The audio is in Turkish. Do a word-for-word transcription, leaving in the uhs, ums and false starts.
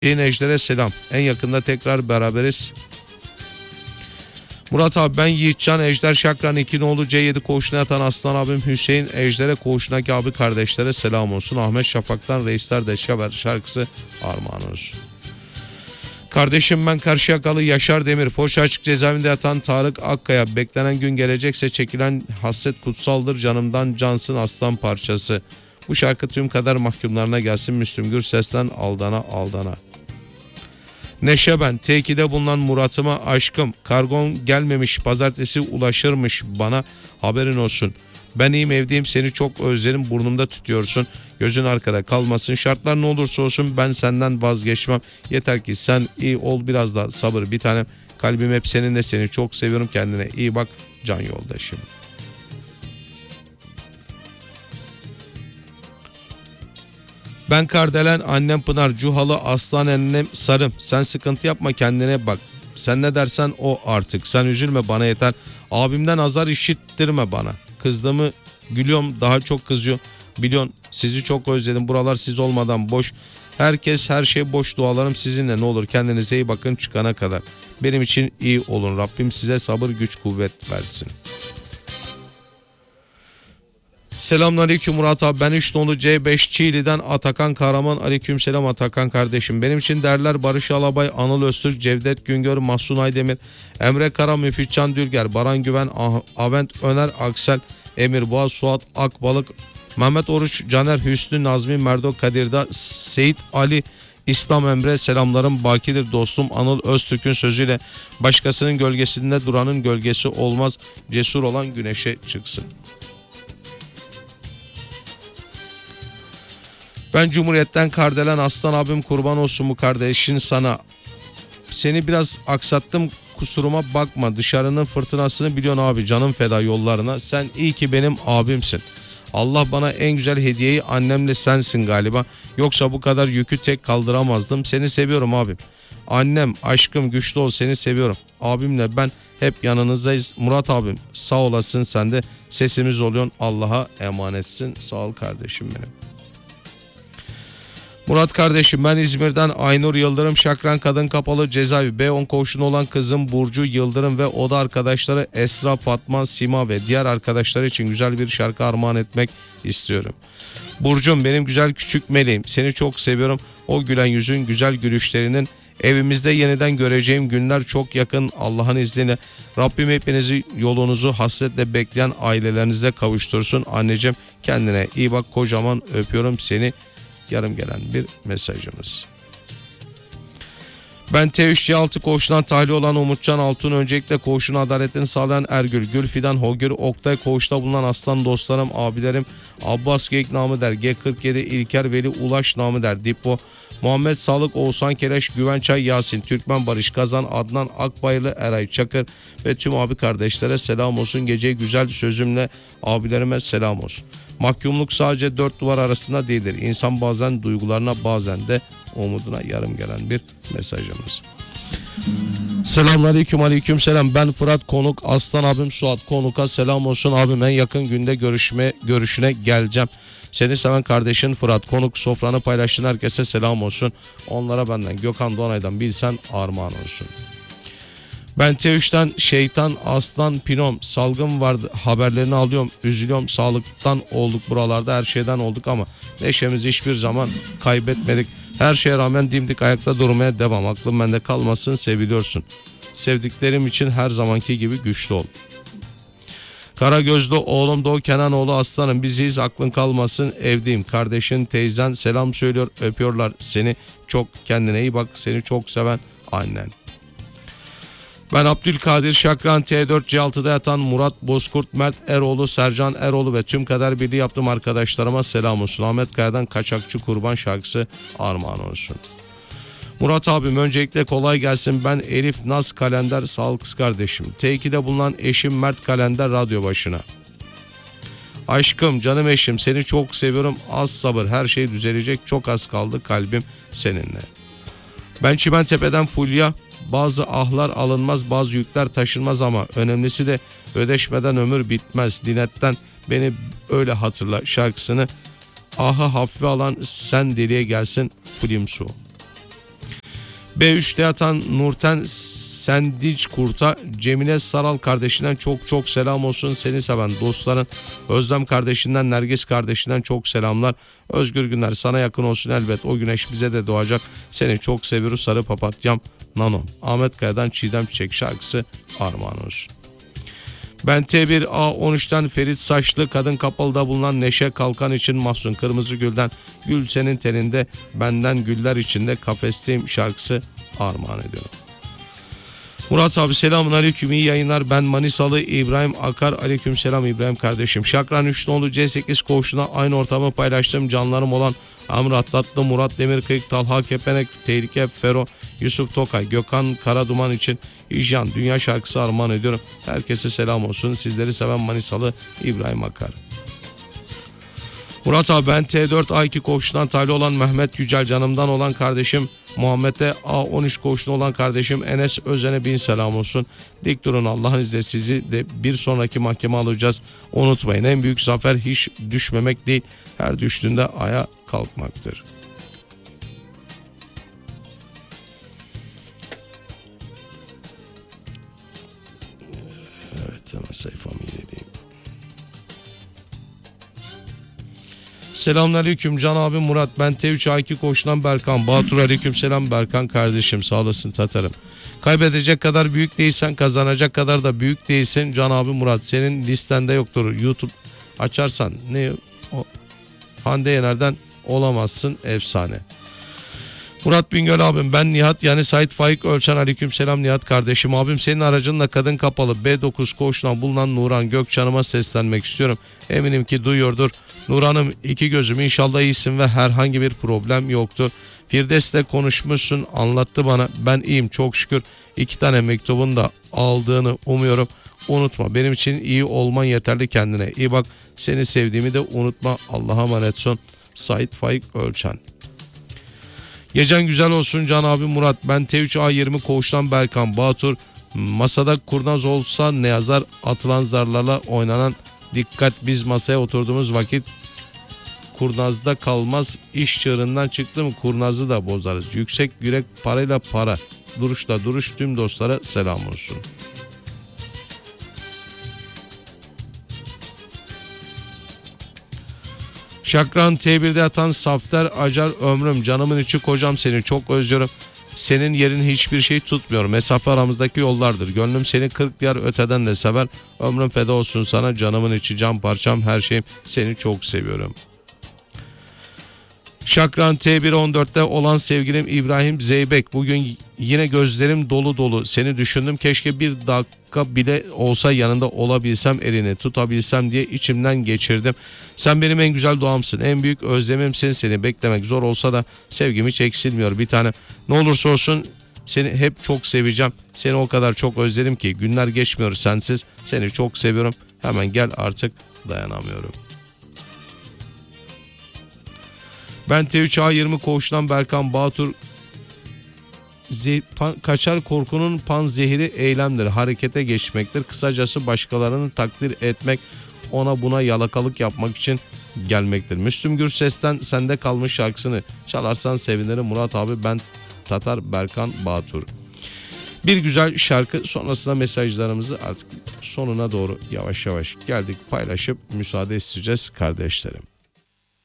Yine Ejder'e selam. En yakında tekrar beraberiz. Murat abi ben Yiğitcan Ejder Şakran iki nolu C yedi koğuşuna yatan aslan abim Hüseyin Ejder'e koğuşundaki abi kardeşlere selam olsun. Ahmet Şafak'tan Reisler Deşkaber şarkısı armağan olsun. Kardeşim ben Karşıyakalı Yaşar Demir, Foça Açık Cezaevinde yatan Tarık Akkaya, beklenen gün gelecekse çekilen hasret kutsaldır, canımdan cansın aslan parçası. Bu şarkı tüm kader mahkumlarına gelsin, Müslüm Gürses'ten Aldana Aldana. Neşe ben, T iki'de bulunan Murat'ıma aşkım, kargon gelmemiş pazartesi ulaşırmış bana, haberin olsun. Ben iyiyim evdeyim, seni çok özlerim, burnumda tutuyorsun, gözün arkada kalmasın, şartlar ne olursa olsun ben senden vazgeçmem, yeter ki sen iyi ol, biraz da sabır bir tanem, kalbim hep seninle, seni çok seviyorum, kendine iyi bak can yoldaşım. Ben Kardelen, annem Pınar, Cuhalı, aslan annem Sarım. Sen sıkıntı yapma, kendine bak. Sen ne dersen o artık. Sen üzülme, bana yeter. Abimden azar işittirme bana. Kızdığımı gülüyorum, daha çok kızıyor. Biliyorsun sizi çok özledim. Buralar siz olmadan boş. Herkes her şey boş, dualarım sizinle, ne olur kendinize iyi bakın çıkana kadar. Benim için iyi olun. Rabbim size sabır güç kuvvet versin. Selamünaleyküm Murat abi, ben üç nolu C beş Çiğli'den Atakan Kahraman. Aleykümselam Atakan kardeşim. Benim için derler Barış Alabay, Anıl Öztürk, Cevdet Güngör, Mahsun Aydemir, Emre Kara, Müfitcan Dülger, Baran Güven, Avent Öner, Aksel, Emir Boğa, Suat Akbalık, Mehmet Oruç, Caner Hüsnü, Nazmi Merdo, Kadir'da, Seyit Ali, İslam Emre, selamlarım bakidir dostum. Anıl Öztürk'ün sözüyle başkasının gölgesinde duranın gölgesi olmaz, cesur olan güneşe çıksın. Ben Cumhuriyet'ten Kardelen aslan abim, kurban olsun bu kardeşin sana. Seni biraz aksattım, kusuruma bakma. Dışarının fırtınasını biliyorsun abi, canım feda yollarına. Sen iyi ki benim abimsin. Allah bana en güzel hediyeyi annemle sensin galiba. Yoksa bu kadar yükü tek kaldıramazdım. Seni seviyorum abim. Annem, aşkım, güçlü ol, seni seviyorum. Abimle ben hep yanınızdayız. Murat abim sağ olasın, sen de sesimiz oluyorsun. Allah'a emanetsin. Sağ ol kardeşim benim. Murat kardeşim ben İzmir'den Aynur Yıldırım, Şakran Kadın Kapalı Cezaevi B on koğuşunda olan kızım Burcu Yıldırım ve oda arkadaşları Esra, Fatma, Sima ve diğer arkadaşlar için güzel bir şarkı armağan etmek istiyorum. Burcum benim güzel küçük meleğim, seni çok seviyorum. O gülen yüzün, güzel gülüşlerinin evimizde yeniden göreceğim günler çok yakın Allah'ın izniyle. Rabbim hepinizi, yolunuzu hasretle bekleyen ailelerinizle kavuştursun. Anneciğim kendine iyi bak, kocaman öpüyorum seni. Yarım gelen bir mesajımız. Ben T üç C altı koğuşundan tahliye olan Umutcan Altun, öncelikle koğuşun adaletini sağlayan Ergül, Gülfidan, Hogür, Oktay, koğuşta bulunan aslan dostlarım, abilerim, Abbas Geyik namı der, G kırk yedi, İlker Veli Ulaş namı der, Dipo, Muhammed Sağlık, Oğuzhan Keleş, Güvençay Yasin, Türkmen Barış Kazan, Adnan Akbayırlı, Eray Çakır ve tüm abi kardeşlere selam olsun. Gece güzel sözümle abilerime selam olsun. Mahkumluk sadece dört duvar arasında değildir. İnsan bazen duygularına, bazen de umuduna yarım gelen bir mesajımız. Selamünaleyküm, aleyküm selam. Ben Fırat Konuk, aslan abim Suat Konuk'a selam olsun. Abim en yakın günde görüşme görüşüne geleceğim. Seni seven kardeşin Fırat Konuk, sofranı paylaştığın herkese selam olsun. Onlara benden Gökhan Donay'dan bilsen armağan olsun. Ben T üç'ten Şeytan Aslan Pinom, salgın vardı haberlerini alıyorum, üzülüyorum, sağlıktan olduk buralarda, her şeyden olduk ama neşemizi hiçbir zaman kaybetmedik. Her şeye rağmen dimdik ayakta durmaya devam, aklım bende kalmasın, seviliyorsun. Sevdiklerim için her zamanki gibi güçlü ol. Kara gözlü oğlum Doğu Kenanoğlu aslanım, biziz, aklın kalmasın, evdeyim. Kardeşin, teyzen selam söylüyor, öpüyorlar seni çok, kendine iyi bak, seni çok seven annen. Ben Abdülkadir Şakran T dört C altıda yatan Murat Bozkurt, Mert Eroğlu, Sercan Eroğlu ve tüm kader birliği yaptığım arkadaşlarıma selam olsun. Ahmet Kaya'dan Kaçakçı Kurban şarkısı armağan olsun. Murat abim öncelikle kolay gelsin. Ben Elif Naz Kalender, sağ ol kız kardeşim. T iki'de bulunan eşim Mert Kalender radyo başına. Aşkım, canım eşim, seni çok seviyorum. Az sabır, her şey düzelecek. Çok az kaldı, kalbim seninle. Ben Çimentepe'den Fulya. Bazı ahlar alınmaz, bazı yükler taşınmaz ama önemlisi de ödeşmeden ömür bitmez. Dinetten beni öyle hatırla şarkısını ahı hafife alan sen deliye gelsin Fulimsu. B üçte yatan Nurten Sendiç Kurt'a Cemile Saral kardeşinden çok çok selam olsun. Seni seven dostların Özlem kardeşinden, Nergis kardeşinden çok selamlar. Özgür günler sana yakın olsun, elbet o güneş bize de doğacak. Seni çok seviyoruz sarı papatyam Nano. Ahmet Kaya'dan Çiğdem Çiçek şarkısı armağan olsun. Ben T bir A on üçten Ferit Saçlı, Kadın Kapalı'da bulunan Neşe Kalkan için Mahsun Kırmızıgül'den Gül Senin Teninde Benden Güller içinde Kafesteyim şarkısı armağan ediyorum. Murat abi selamun aleyküm, iyi yayınlar. Ben Manisalı İbrahim Akar, aleyküm selam İbrahim kardeşim. Şakran üç nolu C sekiz koğuşuna aynı ortamı paylaştığım canlarım olan Amr Atlatlı, Murat Demirkayık, Talha Kepenek, Tehlike Fero, Yusuf Tokay, Gökhan Karaduman için İjyan Dünya şarkısı armağan ediyorum. Herkese selam olsun. Sizleri seven Manisalı İbrahim Akar. Murat abi ben T dört A iki koğuşundan tali olan Mehmet Yücel, canımdan olan kardeşim Muhammed'e A on üç koğuşunda olan kardeşim Enes Özen'e bin selam olsun. Dik durun, Allah'ın izniyle sizi de bir sonraki mahkeme alacağız. Unutmayın, en büyük zafer hiç düşmemek değil, her düştüğünde ayağa kalkmaktır. Evet, hemen sayfamı yenileyim. Selamünaleyküm Can abi Murat, ben T üç A iki koğuşundan Berkan. Batur aleyküm selam Berkan kardeşim, sağ olasın tatarım. Kaybedecek kadar büyük değilsen kazanacak kadar da büyük değilsin Can abi Murat. Senin listende yoktur. YouTube açarsan ne o Hande Yener'den olamazsın, efsane. Murat Bingöl abim ben Nihat yani Sait Faik Ölçen, aleyküm selam Nihat kardeşim. Abim senin aracınla Kadın Kapalı B dokuz koğuşundan bulunan Nuran Gökçan'ıma seslenmek istiyorum. Eminim ki duyuyordur. Nuran'ım iki gözüm inşallah iyisin ve herhangi bir problem yoktur. Firdevs'le konuşmuşsun, anlattı bana, ben iyiyim çok şükür. İki tane mektubun da aldığını umuyorum. Unutma, benim için iyi olman yeterli, kendine iyi bak, seni sevdiğimi de unutma, Allah'a emanet ol. Sait Faik Ölçen. Gecen güzel olsun Can abi Murat, ben T üç A yirmi koğuştan Berkan Batur. Masada kurnaz olsa ne yazar, atılan zarlarla oynanan dikkat, biz masaya oturduğumuz vakit kurnazda kalmaz, iş çığırından çıktı mı kurnazı da bozarız. Yüksek yürek parayla para, duruşla duruş, tüm dostlara selam olsun. Şakran T birde yatan Safter Acar, ömrüm canımın içi kocam, seni çok özlüyorum. Senin yerin hiçbir şey tutmuyor. Mesafe aramızdaki yollardır. Gönlüm seni kırk diyar öteden de sever. Ömrüm feda olsun sana, canımın içi can parçam her şeyim. Seni çok seviyorum. Şakran T bir on dörtte olan sevgilim İbrahim Zeybek. Bugün yine gözlerim dolu dolu. Seni düşündüm. Keşke bir dakika bile olsa yanında olabilsem, elini tutabilsem diye içimden geçirdim. Sen benim en güzel duamsın. En büyük özlemimsin. Seni beklemek zor olsa da sevgim hiç eksilmiyor bir tane. Ne olursa olsun seni hep çok seveceğim. Seni o kadar çok özledim ki günler geçmiyor sensiz. Seni çok seviyorum. Hemen gel artık, dayanamıyorum. Ben T üç A yirmi koğuştan Berkan Batur. Ze pan kaçar korkunun pan zehri eylemdir. Harekete geçmektir. Kısacası başkalarını takdir etmek, ona buna yalakalık yapmak için gelmektir. Müslüm Gürses'ten Sende Kalmış şarkısını çalarsan sevinirim Murat abi, ben Tatar Berkan Batur. Bir güzel şarkı sonrasında mesajlarımızı artık sonuna doğru yavaş yavaş geldik, paylaşıp müsaade isteyeceğiz kardeşlerim.